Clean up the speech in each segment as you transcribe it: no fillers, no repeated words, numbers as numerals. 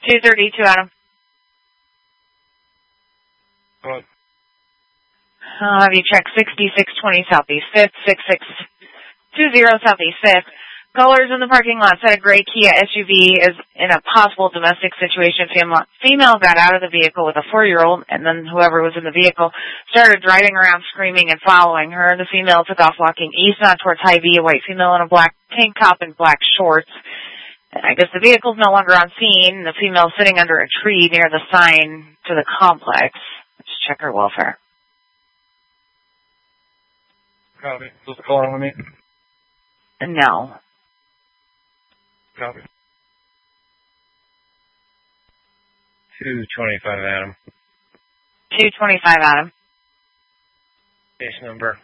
232, Adam. What? I'll have you check 6620 Southeast 5th, 6620 Southeast 5th. Callers in the parking lot said a gray Kia SUV is in a possible domestic situation. Female got out of the vehicle with a 4-year-old, and then whoever was in the vehicle started driving around screaming and following her. The female took off walking eastbound towards Hy-Vee, a white female in a black tank top and black shorts. And I guess the vehicle's no longer on scene. The female sitting under a tree near the sign to the complex. Let's check her welfare. Copy. Does the caller with me? No. Copy. 225, Adam. 225, Adam. Case number.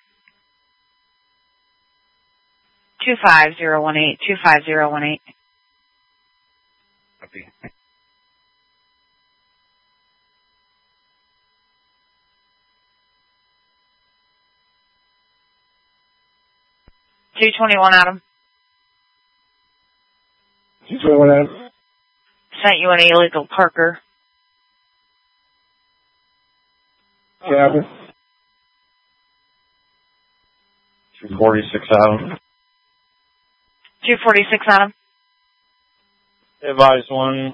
25018, 25018. Copy. 221, Adam. 221, Adam. Sent you an illegal parker. Yeah. 246, Adam. 246, Adam. Advise one.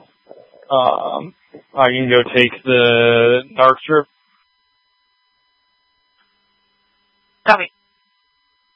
I can go take the dark strip. Copy.